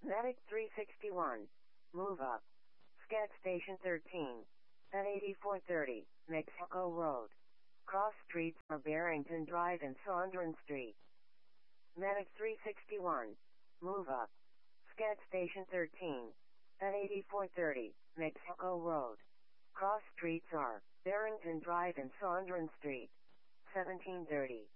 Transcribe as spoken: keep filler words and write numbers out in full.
Medic three sixty-one. Move up. Scat Station thirteen. At eighty-four thirty, Mexico Road. Cross streets are Barrington Drive and Saunders Street. Medic three sixty-one. Move up. Scat Station thirteen. At eighty-four thirty, Mexico Road. Cross streets are Barrington Drive and Saunders Street. seventeen thirty.